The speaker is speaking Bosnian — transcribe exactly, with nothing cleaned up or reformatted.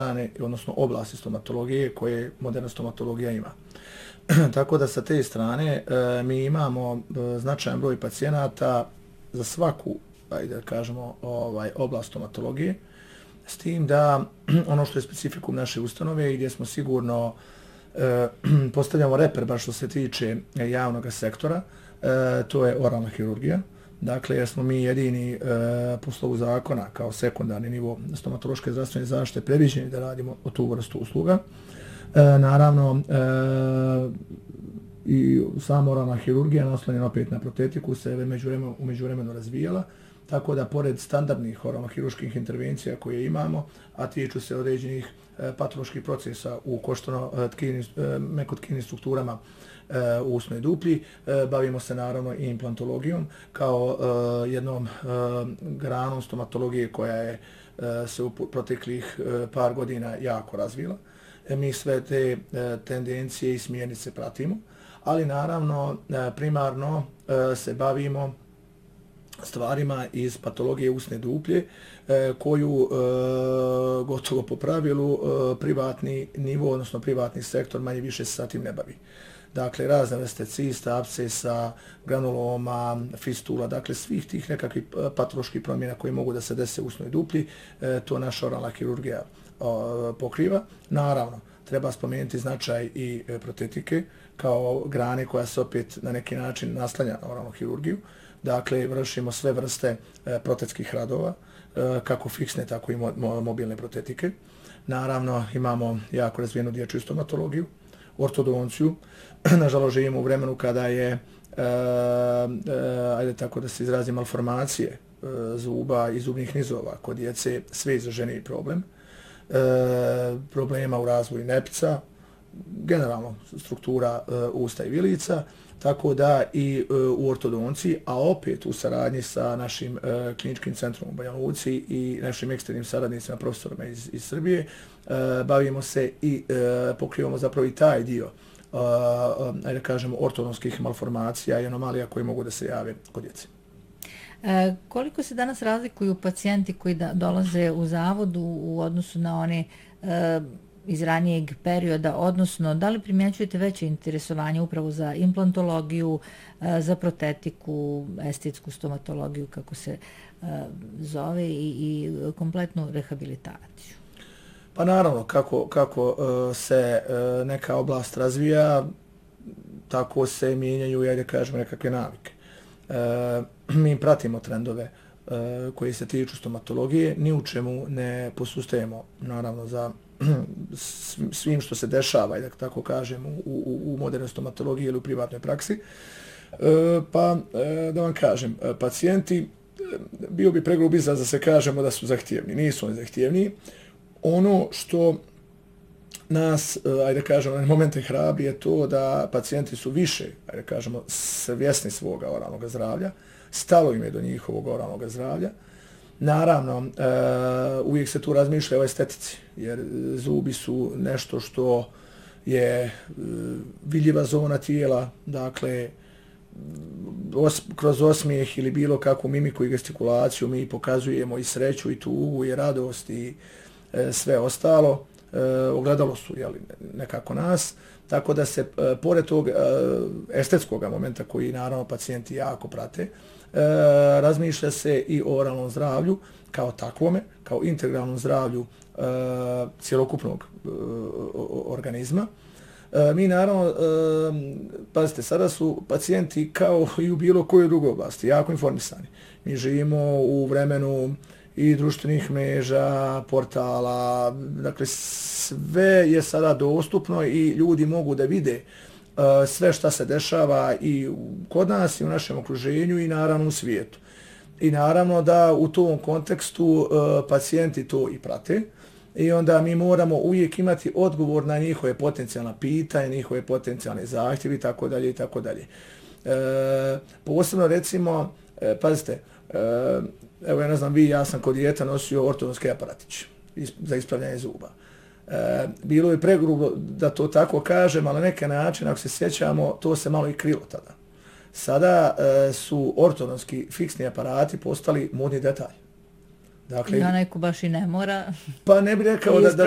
odnosno oblasti stomatologije koje moderna stomatologija ima. Tako da sa te strane e, mi imamo e, značajan broj pacijenata za svaku, ajde da kažemo, ovaj, oblast stomatologije, s tim da ono što je specifikum naše ustanove i gdje smo sigurno e, postavljamo reper baš što se tiče javnog sektora, e, to je oralna hirurgija. Dakle, jer smo mi jedini e, po slovu zakona kao sekundarni nivo stomatološke zdravstvene zaštite predviđeni da radimo o tu vrstu usluga. E, naravno, e, i sama oralna hirurgija naslonjena opet na protetiku se u međuvremenu razvijala, tako da pored standardnih oralno-hirurških intervencija koje imamo, a tiču se određenih e, patoloških procesa u koštano-mekotkinim strukturama e, u usnoj duplji, e, bavimo se naravno i implantologijom kao e, jednom e, granom stomatologije koja je e, se u proteklih e, par godina jako razvila. E, mi sve te e, tendencije i smjernice pratimo, ali naravno e, primarno e, se bavimo stvarima iz patologije usne duplje e, koju e, gotovo po pravilu e, privatni nivo, odnosno privatni sektor manje više se sa tim ne bavi. Dakle, razne vrste cista, abscesa, granuloma, fistula, dakle svih tih nekakvih patoloških promjena koji mogu da se dese u usnoj duplji, e, to naša oralna hirurgija o, pokriva. Naravno, treba spomenuti značaj i e, protetike kao grane koja se opet na neki način naslanja na oralnu hirurgiju. Dakle, vršimo sve vrste e, protetskih radova, e, kako fiksne, tako i mo, mo, mobilne protetike. Naravno, imamo jako razvijenu dječju stomatologiju, ortodonciju. Nažalost, živimo u vremenu kada je, e, e, ajde tako da se izrazi, malformacije e, zuba i zubnih nizova kod djece sve izraženiji problem. E, problema u razvoju nepica, generalno struktura e, usta i vilica, tako da i e, u ortodonciji, a opet u saradnji sa našim e, kliničkim centrom u Banja Luci i našim eksternim saradnicima, profesorima iz, iz Srbije, e, bavimo se i e, pokrivamo zapravo i taj dio e, ajde kažemo, ortodonskih malformacija i anomalija koje mogu da se jave kod djece. E, koliko se danas razlikuju pacijenti koji da dolaze u zavodu u odnosu na one e, iz ranijeg perioda, odnosno da li primjećujete veće interesovanje upravo za implantologiju, za protetiku, estetsku stomatologiju, kako se zove, i, i kompletnu rehabilitaciju? Pa naravno, kako, kako se neka oblast razvija, tako se mijenjaju, ja da kažem, nekakve navike. Mi pratimo trendove koji se tiču stomatologije, ni u čemu ne posustajemo, naravno, za svim što se dešava, da tako kažem, u, u, u modernoj stomatologiji ili u privatnoj praksi. E, pa, e, da vam kažem, pacijenti, bio bi pregrub izraz da se kažemo da su zahtjevni. Nisu oni zahtjevni. Ono što nas, ajde kažemo, na momente hrabri je to da pacijenti su više, ajde kažemo, svjesni svoga oralnog zdravlja, stalo im je do njihovog oralnog zdravlja. Naravno, uh, uvijek se tu razmišlja o estetici, jer zubi su nešto što je uh, vidljiva zona tijela, dakle, os, kroz osmijeh ili bilo kakvu mimiku i gestikulaciju mi pokazujemo i sreću i tugu i radost i uh, sve ostalo. Uh, ogledalo su, jeli, nekako nas, tako da se, uh, pored tog uh, estetskog momenta koji naravno pacijenti jako prate, E, razmišlja se i o oralnom zdravlju kao takvome, kao integralnom zdravlju e, cjelokupnog e, organizma. E, mi naravno, e, pazite, sada su pacijenti kao i u bilo kojoj drugoj oblasti jako informisani. Mi živimo u vremenu i društvenih mreža, portala, dakle sve je sada dostupno i ljudi mogu da vide sve šta se dešava i kod nas i u našem okruženju i naravno u svijetu. I naravno da u tom kontekstu uh, pacijenti to i prate i onda mi moramo uvijek imati odgovor na njihove potencijalna pitanja, njihove potencijalne zahtjeve i tako dalje i tako dalje. Posebno recimo, e, pazite, e, evo ja ne znam vi, ja sam kod dijeta nosio ortodonski aparatić za ispravljanje zuba. E, bilo je pregrubo da to tako kažem, ali na neki način, ako se sjećamo, to se malo i krilo tada. Sada e, su ortodonski fiksni aparati postali modni detalj. Dakle, ja neko baš i ne mora. Pa ne bih rekao da, da